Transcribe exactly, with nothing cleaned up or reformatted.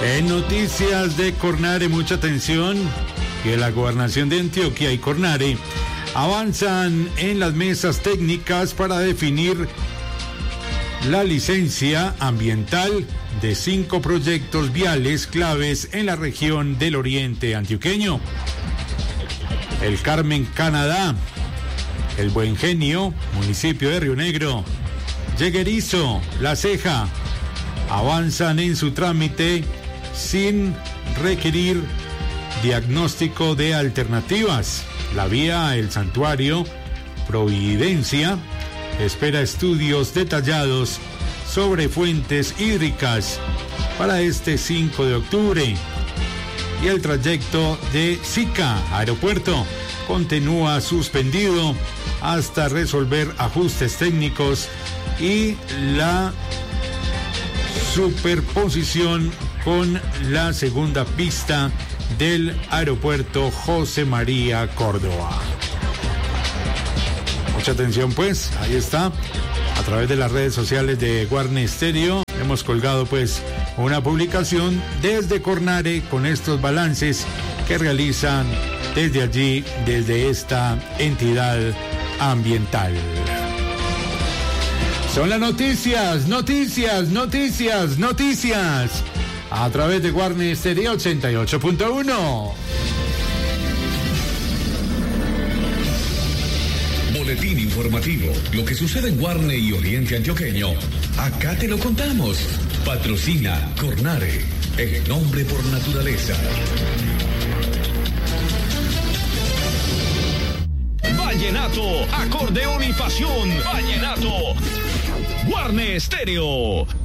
En noticias de Cornare, mucha atención, que la gobernación de Antioquia y Cornare avanzan en las mesas técnicas para definir la licencia ambiental de cinco proyectos viales claves en la región del oriente antioqueño. El Carmen, Canadá, El Buen Genio, municipio de Río Negro, Yeguerizo, La Ceja, avanzan en su trámite sin requerir diagnóstico de alternativas. La vía El Santuario, Providencia, espera estudios detallados sobre fuentes hídricas para este cinco de octubre. Y el trayecto de Sica, aeropuerto, continúa suspendido hasta resolver ajustes técnicos y la superposición con la segunda pista del aeropuerto José María Córdoba. Mucha atención pues, ahí está, a través de las redes sociales de Guarne Stereo hemos colgado pues una publicación desde Cornare con estos balances que realizan desde allí, desde esta entidad ambiental. Son las noticias, noticias, noticias, noticias, a través de Guarne Stereo ochenta y ocho punto uno. Boletín informativo. Lo que sucede en Guarne y Oriente Antioqueño. Acá te lo contamos. Patrocina Cornare, el nombre por naturaleza. Vallenato, acordeón y pasión. Vallenato. Guarne Stereo.